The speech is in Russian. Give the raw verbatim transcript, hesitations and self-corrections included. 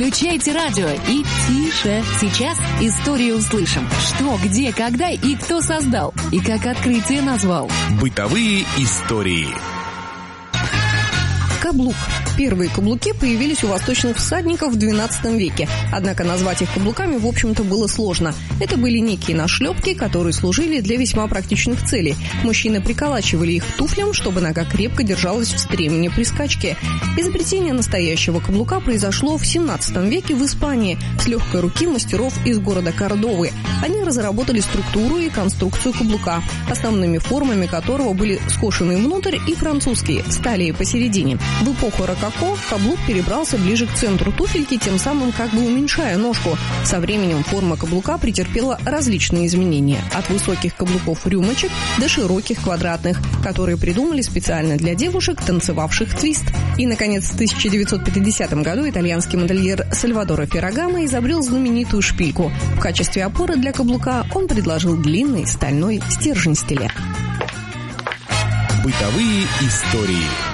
Включайте радио и тише. Сейчас историю услышим. Что, где, когда и кто создал. И как открытие назвал. Бытовые истории. Каблук. Первые каблуки появились у восточных всадников в двенадцатом веке. Однако назвать их каблуками, в общем-то, было сложно. Это были некие нашлепки, которые служили для весьма практичных целей. Мужчины приколачивали их к туфлям, чтобы нога крепко держалась в стремени при скачке. Изобретение настоящего каблука произошло в семнадцатом веке в Испании с легкой руки мастеров из города Кордовы. Они разработали структуру и конструкцию каблука, основными формами которого были скошенный внутрь и французские, с талией посередине. В эпоху рококо каблук перебрался ближе к центру туфельки, тем самым как бы уменьшая ножку. Со временем форма каблука претерпела различные изменения. От высоких каблуков-рюмочек до широких квадратных, которые придумали специально для девушек, танцевавших твист. И, наконец, в тысяча девятьсот пятидесятом году итальянский модельер Сальвадоро Феррагамо изобрел знаменитую шпильку. В качестве опоры для каблука он предложил длинный стальной стержень-стилет. Бытовые истории.